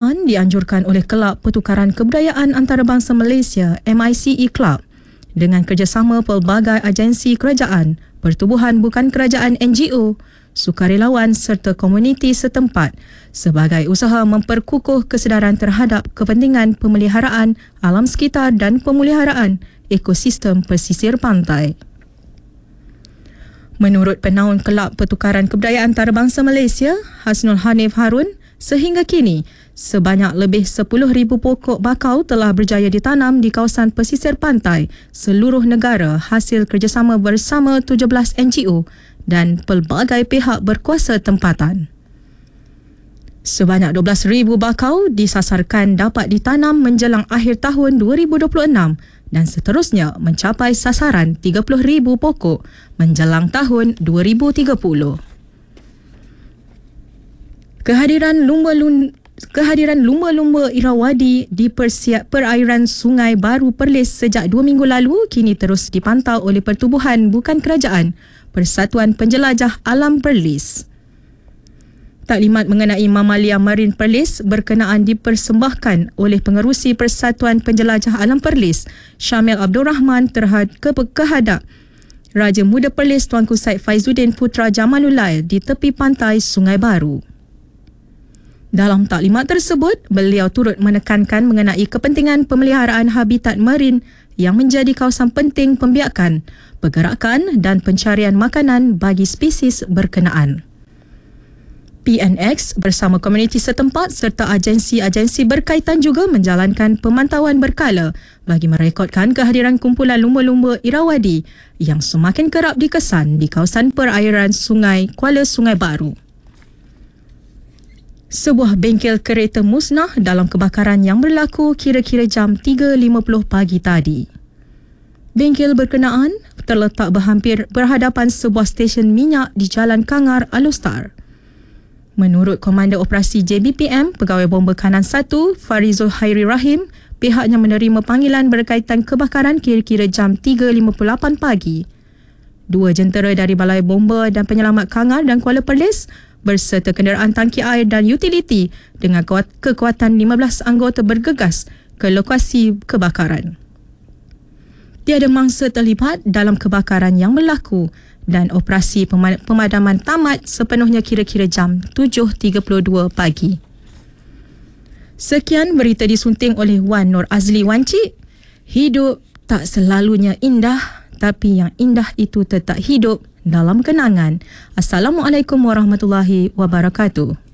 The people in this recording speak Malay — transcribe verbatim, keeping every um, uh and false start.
berkenaan dianjurkan oleh Kelab Pertukaran Kebudayaan Antarabangsa Malaysia M I C E Club dengan kerjasama pelbagai agensi kerajaan, pertubuhan bukan kerajaan N G O, sukarelawan serta komuniti setempat sebagai usaha memperkukuh kesedaran terhadap kepentingan pemeliharaan alam sekitar dan pemeliharaan ekosistem pesisir pantai. Menurut Penaung Kelab Pertukaran Kebudayaan Antarabangsa Malaysia, Hasnul Hanif Harun, sehingga kini sebanyak lebih sepuluh ribu pokok bakau telah berjaya ditanam di kawasan pesisir pantai seluruh negara hasil kerjasama bersama tujuh belas N G O dan pelbagai pihak berkuasa tempatan. Sebanyak dua belas ribu bakau disasarkan dapat ditanam menjelang akhir tahun dua ribu dua puluh enam dan seterusnya mencapai sasaran tiga puluh ribu pokok menjelang tahun dua ribu tiga puluh. Kehadiran lumba-lumba Kehadiran lumba-lumba Irrawaddy di persiap perairan Sungai Baru Perlis sejak dua minggu lalu kini terus dipantau oleh Pertubuhan Bukan Kerajaan Persatuan Penjelajah Alam Perlis. Taklimat mengenai mamalia marin Perlis berkenaan dipersembahkan oleh Pengerusi Persatuan Penjelajah Alam Perlis, Syamil Abdul Rahman terhad ke kehadap Raja Muda Perlis Tuanku Said Faizuddin Putra Jamalulail di tepi pantai Sungai Baru. Dalam taklimat tersebut, beliau turut menekankan mengenai kepentingan pemeliharaan habitat marin yang menjadi kawasan penting pembiakan, pergerakan dan pencarian makanan bagi spesies berkenaan. P N X bersama komuniti setempat serta agensi-agensi berkaitan juga menjalankan pemantauan berkala bagi merekodkan kehadiran kumpulan lumba-lumba Irrawaddy yang semakin kerap dikesan di kawasan perairan Sungai Kuala Sungai Baru. Sebuah bengkel kereta musnah dalam kebakaran yang berlaku kira-kira jam tiga lima puluh pagi tadi. Bengkel berkenaan terletak berhampir berhadapan sebuah stesen minyak di Jalan Kangar, Alostar. Menurut Komander Operasi J B P M, Pegawai Bomba Kanan satu, Farizul Hairi Rahim, pihaknya menerima panggilan berkaitan kebakaran kira-kira jam tiga lima puluh lapan pagi. Dua jentera dari Balai Bomba dan Penyelamat Kangar dan Kuala Perlis berserta kenderaan tangki air dan utiliti dengan kekuatan lima belas anggota bergegas ke lokasi kebakaran. Tiada mangsa terlibat dalam kebakaran yang berlaku dan operasi pemadaman tamat sepenuhnya kira-kira jam tujuh tiga puluh dua pagi. Sekian berita disunting oleh Wan Nur Azli Wancik. Hidup tak selalunya indah, tapi yang indah itu tetap hidup dalam kenangan. Assalamualaikum warahmatullahi wabarakatuh.